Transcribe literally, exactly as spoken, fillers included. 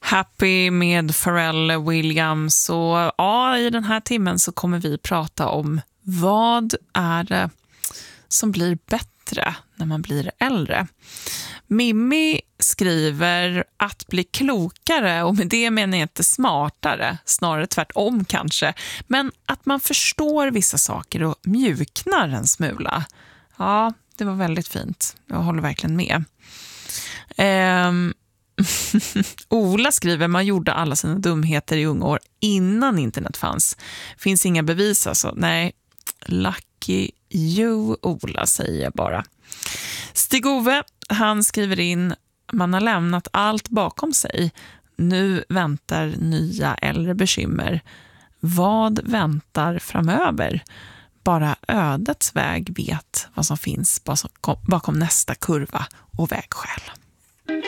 Happy med Pharrell Williams. Och ja, i den här timmen så kommer vi prata om vad är det som blir bättre när man blir äldre. Mimmi skriver att bli klokare, och med det menar jag inte smartare, snarare tvärtom kanske, men att man förstår vissa saker och mjuknar en smula. Ja, det var väldigt fint. Jag håller verkligen med. Ehm Ola skriver, man gjorde alla sina dumheter i unga år innan internet fanns. Finns inga bevis alltså. Nej, lucky you, Ola, säger jag bara. Stig-Ove, han skriver in, man har lämnat allt bakom sig. Nu väntar nya äldre bekymmer. Vad väntar framöver? Bara ödets väg vet vad som finns bakom nästa kurva och vägskäl.